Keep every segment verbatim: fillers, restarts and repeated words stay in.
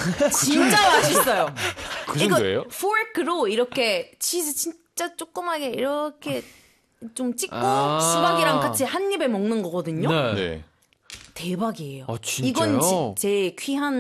진짜 맛있어요. 그 정도예요? 이거 포크로 이렇게 치즈 진짜 조그맣게 이렇게 좀 찍고 아~ 수박이랑 같이 한 입에 먹는 거거든요. 네. 네. 대박이에요. 아, 진짜요? 이건 지, 제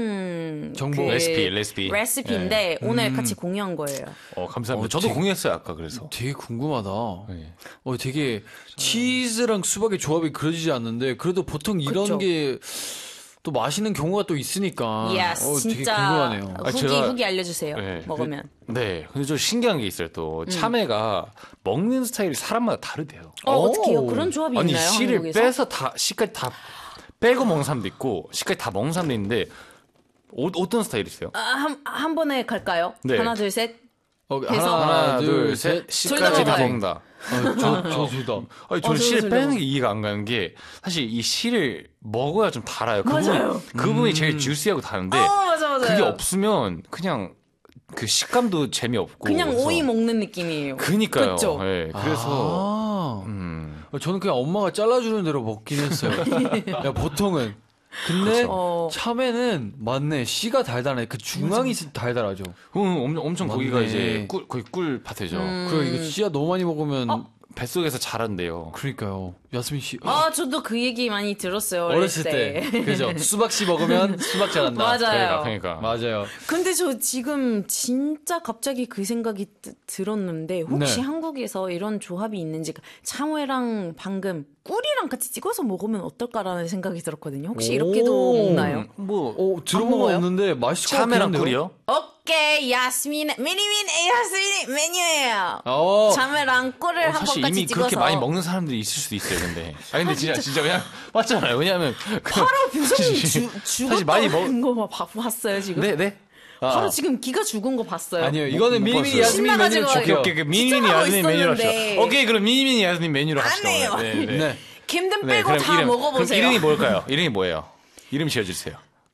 귀한 정보 그 레시피, 레시피. 레시피인데 네. 오늘 음. 같이 공유한 거예요. 어, 감사합니다. 어, 저도 되게, 공유했어요, 아까 그래서. 되게 궁금하다. 네. 어, 되게 치즈랑 수박의 조합이 그려지지 않는데 그래도 보통 이런 그쵸. 게 또 맛있는 경우가 또 있으니까. Yes, 어, 되게 진짜 궁금하네요. 후기 제가- 후기 알려주세요. 네. 먹으면. 그, 네. 근데 좀 신기한 게 있어요, 또. 참외가 먹는 스타일이 사람마다 다르대요. 어 오. 어떻게요? 그런 조합이 아니, 있나요? 씨를 한국에서? 빼서 다, 씨까지 다 빼고 먹는 사람도 있고, 씨까지 다 먹는 사람도 있는데, 어, 어떤 스타일이세요? 아, 한, 한 번에 갈까요? 네. 하나 둘 셋. 어, 해서- 하나, 둘, 셋. 씨까지 다 먹어요. 먹는다. 어, 저, 저 둘 다. 아니, 저는 어, 씨를 저도 빼는 저도. 게 이해가 안 가는 게, 사실 이 씨를 먹어야 좀 달아요. 그 맞아요. 부분, 그 부분이 제일 주시하고 다른데, 어 맞아 맞아요. 그게 없으면 그냥 그 식감도 재미없고. 그냥 그래서- 오이 먹는 느낌이에요. 그니까요. 그쵸? 예, 그래서, 아. 음. 어, 저는 그냥 엄마가 잘라주는 대로 먹긴 했어요. 야, 보통은. 근데 어. 참외는 맞네. 씨가 달달해. 그 중앙이 달달하죠. 음, 엄청, 엄청 거기가 맞네. 이제 꿀, 거의 꿀 밭이죠. 그래 이거 씨가 너무 많이 먹으면 어? 뱃속에서 자란대요. 그러니까요. 야스민 씨 아 저도 그 얘기 많이 들었어요. 어렸을 때. 그죠? 수박 씨 먹으면 수박 잘한다. 맞아요. 그러니까, 그러니까. 맞아요. 근데 저 지금 진짜 갑자기 그 생각이 드- 들었는데 혹시 네. 한국에서 이런 조합이 있는지 참외랑 방금 꿀이랑 같이 찍어서 먹으면 어떨까라는 생각이 들었거든요. 혹시 이렇게도 오. 먹나요? 뭐, 어, 들어본 거 먹어요? 없는데 맛있을 것 참외랑 같은데요? 꿀이요? 오케이 야스민 미니민 야스민 메뉴예요. 어. 참외랑 꿀을 어, 한 사실 번 이미 같이 찍어서 그렇게 많이 먹는 사람들이 있을 수도 있어요, 근데. 아, 근데 진짜, 진짜 그냥, 맞잖아요. 왜냐면. 그- 바로 표정이 사실- 주, 사실 많이 먹, 죽었다는 거 봐- 봤어요 지금? 네, 네. 바로 아. 지금 기가 죽은 거 봤어요. 아니요. 이거는 못 미니미니 봤어요. 야스민 메뉴로 신나가지고 줄게요. 오케이, 오케이. 미니미니 추천하고 야스민 메뉴로 합시다. 있었는데. 오케이, 그럼 미니미니 야스민 메뉴로 안 합시다. 해요. 오늘. 네, 네. 네. 캠든 네, 빼고 그럼 다 이름, 먹어보세요. 그럼 이름이 뭘까요? 이름이 뭐예요? 이름 지어주세요.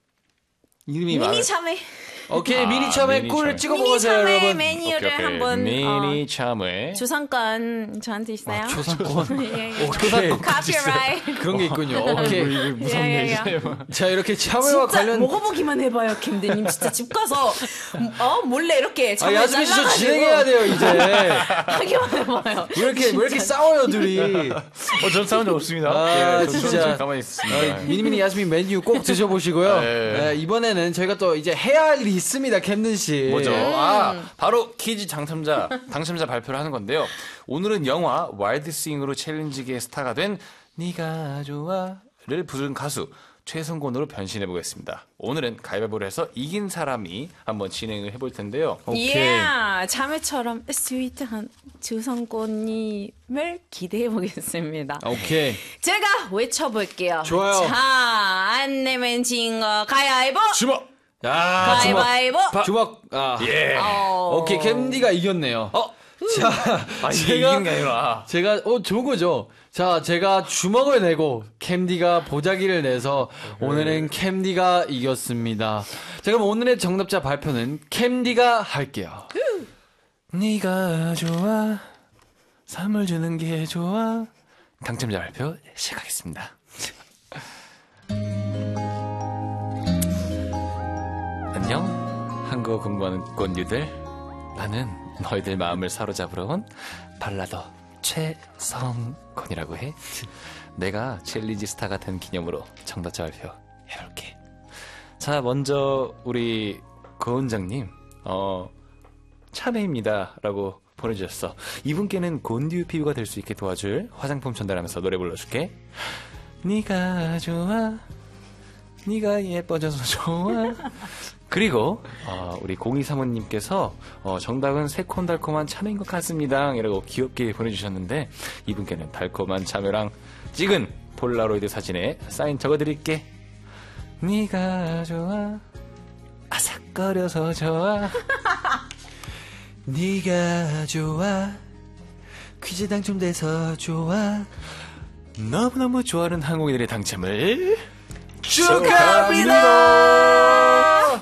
이름이 미니 말- 참외. 오케이. 아, 미니 참외 미니 꿀 참외. 찍어 미니 먹으세요, 참외 여러분. 메뉴를 오케이, 오케이. 한번 미니 어, 참외. 조상권 저한테 있어요? 아, 조상권. 예, 예. 오케이. Copyright. 그런 게 있군요. 어, 오케이. 이거 이거 무섭네. 야, 야, 야. 이제. 자, 이렇게 참외와 진짜 관련 먹어보기만 해봐요, 김대님. 진짜 집 가서 어 몰래 이렇게 아, 참외 야스민 씨 저 잘라가지고 진행해야 돼요, 이제. 하기만 해봐요. 왜 이렇게 왜 이렇게 싸워요, 둘이? 어, 전 싸운 적 없습니다. 아, 예, 저- 진짜. 저는 좀 가만히 있습니다. 아, 미니미니 야스민 메뉴 꼭 드셔보시고요. 네. 네, 이번에는 저희가 또 이제 해야 할 일이 있습니다, 캠든 씨. 뭐죠? 아, 바로 퀴즈 당첨자, 당첨자 발표를 하는 건데요. 오늘은 영화 와일드 스윙으로 챌린지계의 스타가 된 네가 좋아를 부른 가수 최성곤으로 변신해 보겠습니다. 오늘은 가위바위보를 해서 이긴 사람이 한번 진행을 해볼 텐데요. 오케이. 예, 참외처럼 스위트한 조상권님을 기대해 보겠습니다. 오케이. 제가 외쳐볼게요. 좋아요. 자, 안 내면 진 거 가위바위보. 주먹! 야, 주먹. 가위바위보. 주먹. 아. 예! 어. 오케이, 캠디가 이겼네요. 어? 자, 아니, 이게 제가- 이긴 게 아니라. 제가 어 좋은 거죠. 자, 제가 주먹을 내고 캠디가 보자기를 내서 오늘은 캠디가 이겼습니다. 자, 그럼 오늘의 정답자 발표는 캠디가 할게요. 네가 좋아, 선물 주는 게 좋아. 당첨자 발표 시작하겠습니다. 안녕, 한국어 공부하는 꼰류들. 나는 너희들 마음을 사로잡으러 온 발라더 최성건이라고 해. 내가 챌린지 스타가 된 기념으로 정답자 발표 해볼게. 자, 먼저 우리 고은정님, 어, 참외입니다 라고 보내주셨어. 이분께는 곤듀 피부가 될 수 있게 도와줄 화장품 전달하면서 노래 불러줄게. 네가 좋아, 네가 예뻐져서 좋아. 그리고 어, 우리 공이사모님께서 어, 정답은 새콤달콤한 참외인 것 같습니다 이라고 귀엽게 보내주셨는데, 이분께는 달콤한 참외랑 찍은 폴라로이드 사진에 사인 적어드릴게. 네가 좋아, 아삭거려서 좋아. 네가 좋아, 퀴즈 당첨돼서 좋아. 너무너무 좋아하는 한국인들의 당첨을 축하합니다.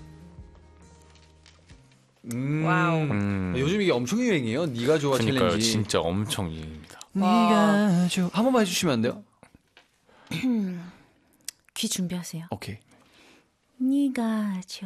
음, 와우. 음, 요즘 이게 엄청 유행이에요. 네가 좋아 그러니까요. 챌린지. 진짜 엄청 유행입니다. 네가 좋아. 한 번만 해주시면 안 돼요? 귀 준비하세요. 오케이. 네가